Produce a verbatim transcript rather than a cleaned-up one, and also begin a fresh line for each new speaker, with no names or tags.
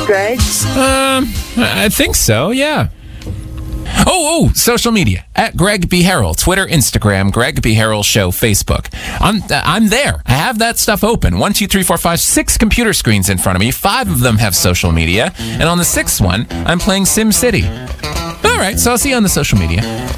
Greg?
Um, I think so, yeah. Oh, oh, social media. At Greg B. Harrell. Twitter, Instagram, Greg B. Harrell Show, Facebook. I'm I'm there. I have that stuff open. One, two, three, four, five, six computer screens in front of me. Five of them have social media. And on the sixth one, I'm playing SimCity. All right, so I'll see you on the social media.